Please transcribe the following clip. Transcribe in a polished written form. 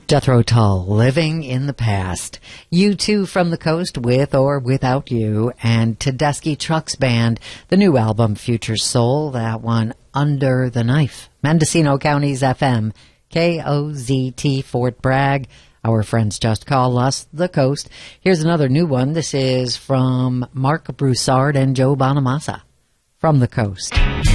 Jethro Tull, Living in the Past. U2 from the Coast, With or Without You, and Tedeschi Trucks Band, the new album Future Soul, that one Under the Knife. Mendocino County's FM, KOZT Fort Bragg. Our friends just call us the Coast. Here's another new one. This is from Mark Broussard and Joe Bonamassa from the Coast.